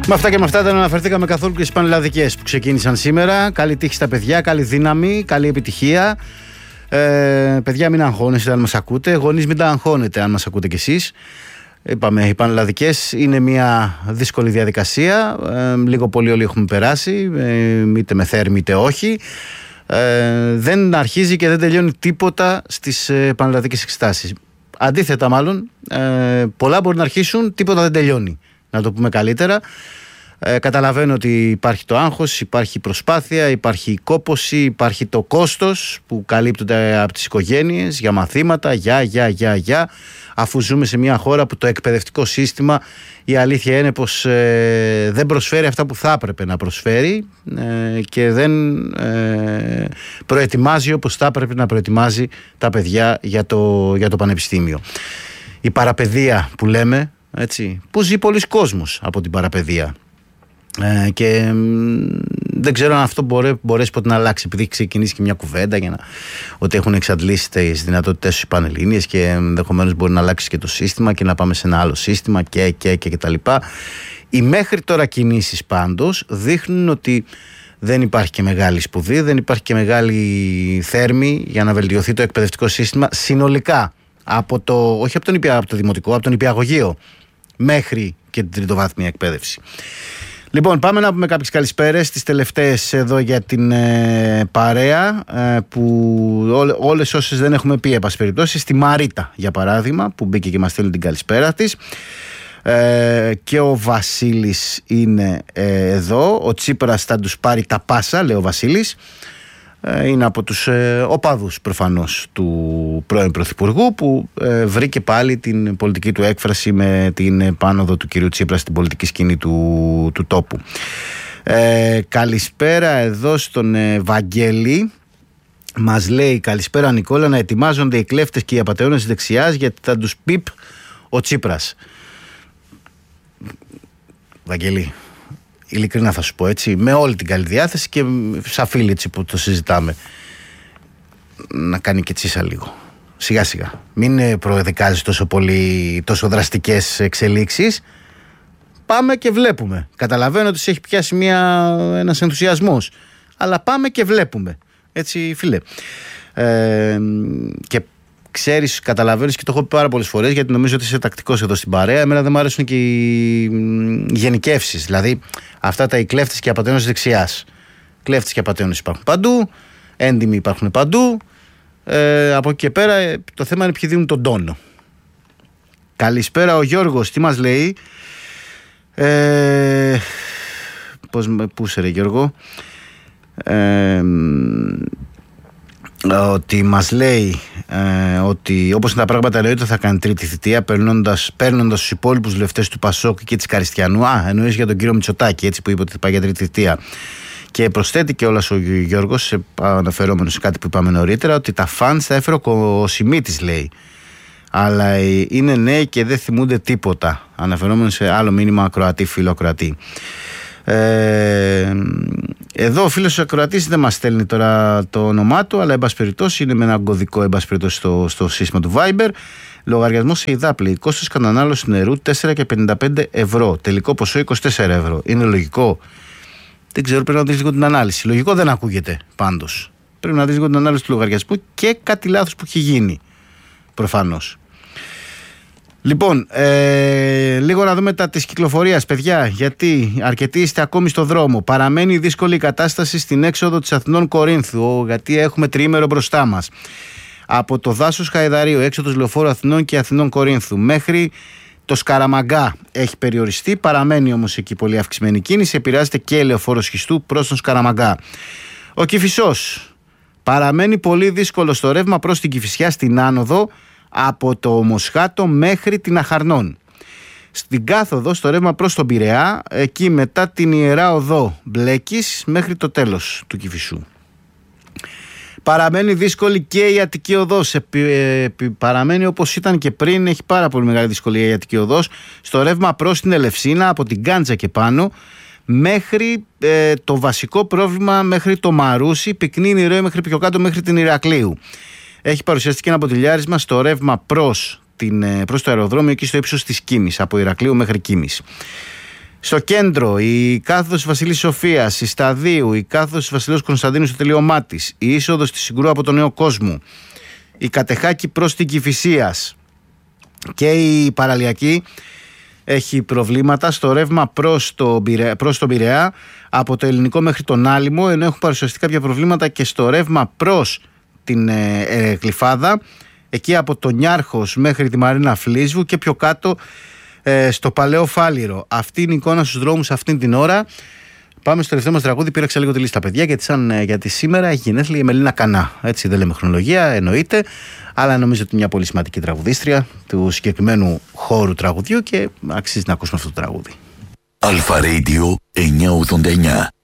Με αυτά και με αυτά δεν αναφερθήκαμε καθόλου και στις πανελλαδικές που ξεκίνησαν σήμερα. Καλή τύχη στα παιδιά, καλή δύναμη, καλή επιτυχία. Παιδιά, μην αγχώνεστε αν μας ακούτε. Γονείς, μην τα αγχώνετε αν μας ακούτε κι εσείς. Είπαμε, οι πανελλαδικές είναι μια δύσκολη διαδικασία. Λίγο πολύ όλοι έχουμε περάσει, είτε με θέρμη είτε όχι. Δεν αρχίζει και δεν τελειώνει τίποτα στις πανελλαδικές εξετάσεις. Αντίθετα, μάλλον, πολλά μπορεί να αρχίσουν, τίποτα δεν τελειώνει. Να το πούμε καλύτερα. Καταλαβαίνω ότι υπάρχει το άγχος, υπάρχει η προσπάθεια, υπάρχει η κόπωση, υπάρχει το κόστος που καλύπτονται από τις οικογένειες για μαθήματα, αφού ζούμε σε μια χώρα που το εκπαιδευτικό σύστημα, η αλήθεια είναι πως δεν προσφέρει αυτά που θα έπρεπε να προσφέρει και δεν προετοιμάζει όπως θα έπρεπε να προετοιμάζει τα παιδιά για το πανεπιστήμιο. Η παραπαιδεία που λέμε, έτσι, που ζει πολλοί κόσμος από την παραπαιδεία. Και δεν ξέρω αν αυτό μπορέσει ποτέ να αλλάξει, επειδή έχει ξεκινήσει και μια κουβέντα ότι έχουν εξαντλήσει τις δυνατότητες στους Πανελλήνιες και ενδεχομένως μπορεί να αλλάξει και το σύστημα και να πάμε σε ένα άλλο σύστημα και τα λοιπά. Οι μέχρι τώρα κινήσεις πάντως δείχνουν ότι δεν υπάρχει και μεγάλη σπουδή, δεν υπάρχει και μεγάλη θέρμη για να βελτιωθεί το εκπαιδευτικό σύστημα συνολικά, όχι από το δημοτικό, από τον υπηαγωγείο μέχρι και την τριτοβάθμια εκπαίδευση. Λοιπόν, πάμε να πούμε κάποιες καλησπέρες, τις τελευταίες εδώ για την παρέα, που όλες όσες δεν έχουμε πει, εν πάση περιπτώσει, στη Μαρίτα για παράδειγμα, που μπήκε και μας στέλνει την καλησπέρα της, και ο Βασίλης είναι εδώ. Ο Τσίπρας θα τους πάρει τα πάσα, λέει ο Βασίλης. Είναι από τους οπαδούς προφανώς του πρώην Πρωθυπουργού, που βρήκε πάλι την πολιτική του έκφραση με την πάνωδο του κυρίου Τσίπρα στην πολιτική σκηνή του τόπου. Καλησπέρα εδώ στον Βαγγέλη. Μας λέει, καλησπέρα Νικόλα, να ετοιμάζονται οι κλέφτες και οι απατεώνες της δεξιάς, γιατί θα τους πιπ ο Τσίπρας. Βαγγέλη, ειλικρινά θα σου πω, έτσι, με όλη την καλή διάθεση και σαν φίλοι, έτσι, που το συζητάμε, να κάνει και τσίσα λίγο. Σιγά σιγά. Μην προδικάζει τόσο δραστικές εξελίξεις. Πάμε και βλέπουμε. Καταλαβαίνω ότι σε έχει πιάσει ένας ενθουσιασμός, αλλά πάμε και βλέπουμε. Έτσι, φίλε. Και ξέρεις, καταλαβαίνεις, και το έχω πει πάρα πολλές φορές, γιατί νομίζω ότι είσαι τακτικός εδώ στην παρέα. Εμένα δεν μου αρέσουν και οι γενικεύσεις. Δηλαδή, αυτά οι κλέφτες και απατεώνες δεξιάς. Κλέφτες και απατεώνες υπάρχουν παντού. Έντιμοι υπάρχουν παντού. Από εκεί και πέρα, το θέμα είναι ποιοι δίνουν τον τόνο. Καλησπέρα, ο Γιώργος. Τι μας λέει? Πού είσαι, ρε Γιώργο? Ότι μας λέει ότι όπως είναι τα πράγματα, εννοείται θα κάνει τρίτη θητεία, παίρνοντας τους υπόλοιπους βουλευτές του Πασόκ και της Καριστιανού. Εννοείς για τον κύριο Μητσοτάκη, έτσι, που είπε ότι θα πάει για τρίτη θητεία. Και προσθέτει κιόλας ο Γιώργος, αναφερόμενος σε κάτι που είπαμε νωρίτερα, ότι τα φανς θα έφερε ο Σιμίτης, λέει. Αλλά είναι νέοι και δεν θυμούνται τίποτα. Αναφερόμενος σε άλλο μήνυμα ακροατή, φίλο ακροατή. Εδώ ο φίλος ακροατής δεν μας στέλνει τώρα το όνομά του, αλλά εν πάση περιπτώσει είναι με ένα κωδικό, εν πάση περιπτώσει, στο σύστημα του Viber. Λογαριασμός σε ιδάπλη, κόστος κατανάλωσης νερού 4,55 ευρώ, τελικό ποσό 24 ευρώ. Είναι λογικό? Δεν ξέρω, πρέπει να δεις λίγο την ανάλυση. Λογικό δεν ακούγεται πάντως. Πρέπει να δεις λίγο την ανάλυση του λογαριασμού και κάτι λάθος που έχει γίνει, προφανώς. Λοιπόν, λίγο να δούμε τα της κυκλοφορίας, παιδιά, γιατί αρκετοί είστε ακόμη στο δρόμο. Παραμένει δύσκολη η κατάσταση στην έξοδο της Αθηνών Κορίνθου, γιατί έχουμε τριήμερο μπροστά μας. Από το δάσος Χαϊδαρίου, έξοδος Λεωφόρου Αθηνών και Αθηνών Κορίνθου, μέχρι το Σκαραμαγκά έχει περιοριστεί. Παραμένει όμως εκεί πολύ αυξημένη κίνηση. Επηρεάζεται και η Λεωφόρος Χιστού προς τον Σκαραμαγκά. Ο Κηφισός παραμένει πολύ δύσκολο στο ρεύμα προς την Κηφισιά στην άνοδο, από το Μοσχάτο μέχρι την Αχαρνών. Στην κάθοδο στο ρεύμα προς τον Πειραιά, εκεί μετά την Ιερά Οδό Μπλέκης μέχρι το τέλος του Κηφισού. Παραμένει δύσκολη και η Αττική Οδός. Παραμένει όπως ήταν και πριν, έχει πάρα πολύ μεγάλη δυσκολία η Αττική Οδός στο ρεύμα προς την Ελευσίνα, από την Κάντζα και πάνω, μέχρι το βασικό πρόβλημα, μέχρι το Μαρούσι, πυκνή ροή μέχρι πιο κάτω, μέχρι την Ηρακλείου. Έχει παρουσιαστεί και ένα ποτηλιάρισμα στο ρεύμα προς το αεροδρόμιο, εκεί στο ύψος της Κίμης, από Ηρακλείου μέχρι Κίμης. Στο κέντρο, η κάθοδος Βασιλής Σοφίας, η Σταδίου, η κάθοδος Βασιλέως Κωνσταντίνου στο τελείωμά της, η είσοδος της Συγκρού από τον Νέο Κόσμο, η Κατεχάκη προς την Κηφισίας και η Παραλιακή έχει προβλήματα στο ρεύμα προς τον Πειραιά από το Ελληνικό μέχρι τον Άλυμο, ενώ έχουν παρουσιαστεί κάποια προβλήματα και στο ρεύμα προς την Κλιφάδα, εκεί από τον Νιάρχος μέχρι τη Μαρίνα Φλίσβου και πιο κάτω στο Παλαιό Φάληρο. Αυτή είναι η εικόνα στους δρόμους αυτήν την ώρα. Πάμε στο τελευταίο μας τραγούδι. Πήραξα λίγο τη λίστα, παιδιά, γιατί σήμερα έχει γενέθλια η Μελίνα Κανά. Έτσι, δεν λέμε χρονολογία, εννοείται, αλλά νομίζω ότι μια πολύ σημαντική τραγουδίστρια του συγκεκριμένου χώρου τραγουδιού και αξίζει να ακούσουμε αυτό το τραγούδι. Αλφα Radio 989.